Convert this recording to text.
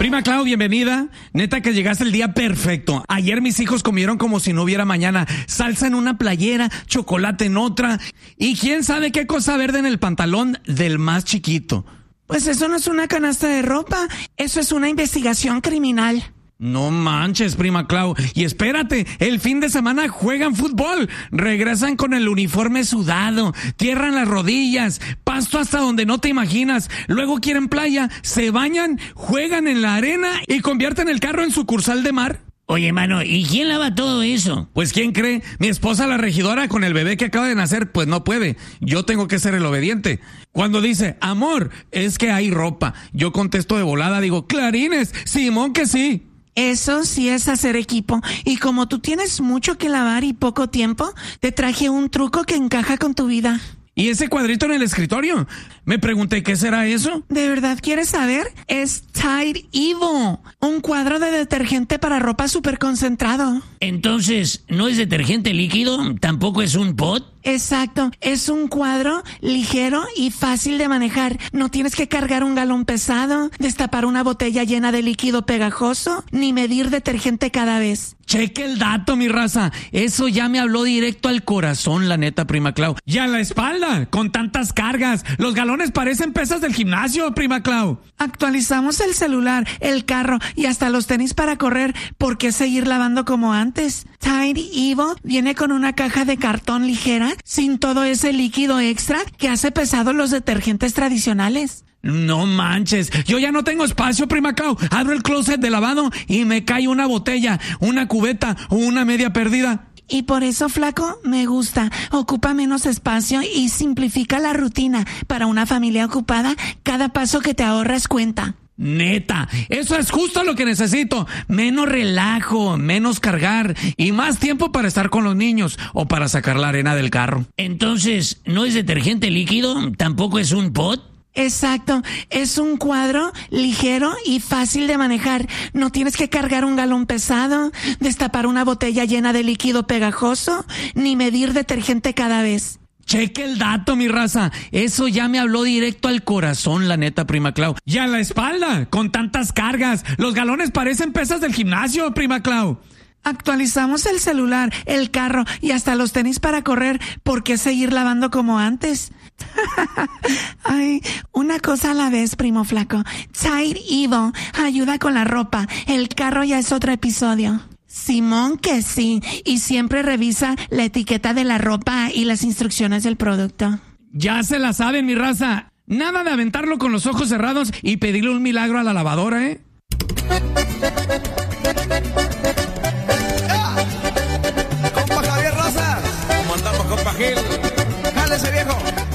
Prima Clau, bienvenida. Neta que llegaste el día perfecto. Ayer mis hijos comieron como si no hubiera mañana. Salsa en una playera, chocolate en otra y quién sabe qué cosa verde en el pantalón del más chiquito. Pues eso no es una canasta de ropa, eso es una investigación criminal. No manches, Prima Clau. Y espérate, el fin de semana juegan fútbol. Regresan con el uniforme sudado, tierra en las rodillas, pasto hasta donde no te imaginas. Luego quieren playa, se bañan, juegan en la arena y convierten el carro en sucursal de mar. Oye, mano, ¿y quién lava todo eso? Pues, ¿quién cree? Mi esposa, la regidora, con el bebé que acaba de nacer, pues no puede. Yo tengo que ser el obediente. Cuando dice, amor, es que hay ropa, yo contesto de volada, digo, clarines, Simón que sí. Eso sí es hacer equipo. Y como tú tienes mucho que lavar y poco tiempo, te traje un truco que encaja con tu vida. ¿Y ese cuadrito en el escritorio? Me pregunté, ¿qué será eso? ¿De verdad quieres saber? Es Tide Evo, un cuadro de detergente para ropa súper concentrado. Entonces, ¿no es detergente líquido? ¿Tampoco es un pot? Exacto, es un cuadro ligero y fácil de manejar. No tienes que cargar un galón pesado, destapar una botella llena de líquido pegajoso, ni medir detergente cada vez. Cheque el dato, mi raza. Eso ya me habló directo al corazón, la neta, Prima Clau. Y a la espalda, con tantas cargas. Los galones parecen pesas del gimnasio, Prima Clau. Actualizamos el celular, el carro y hasta los tenis para correr. ¿Por qué seguir lavando como antes? Tide Evo viene con una caja de cartón ligera, sin todo ese líquido extra que hace pesados los detergentes tradicionales. No manches, yo ya no tengo espacio, Prima Clau. Abro el closet de lavado y me cae una botella, una cubeta o una media perdida. Y por eso, flaco, me gusta. Ocupa menos espacio y simplifica la rutina. Para una familia ocupada, cada paso que te ahorras cuenta. Neta, eso es justo lo que necesito. Menos relajo, menos cargar y más tiempo para estar con los niños o para sacar la arena del carro. Entonces, ¿no es detergente líquido? ¿Tampoco es un pot? Exacto, es un cuadro ligero y fácil de manejar. No tienes que cargar un galón pesado, destapar una botella llena de líquido pegajoso, ni medir detergente cada vez. Cheque el dato, mi raza. Eso ya me habló directo al corazón, la neta, Prima Clau. Y a la espalda, con tantas cargas. Los galones parecen pesas del gimnasio, Prima Clau. Actualizamos el celular, el carro y hasta los tenis para correr. ¿Por qué seguir lavando como antes? Ay, una cosa a la vez, primo flaco. Tide Evo ayuda con la ropa. El carro ya es otro episodio. Simón que sí. Y siempre revisa la etiqueta de la ropa y las instrucciones del producto. Ya se la saben, mi raza. Nada de aventarlo con los ojos cerrados y pedirle un milagro a la lavadora, ¿eh? Compa Javier Rosa, ¿cómo andamos, compa Gil? ¡Jálese, viejo!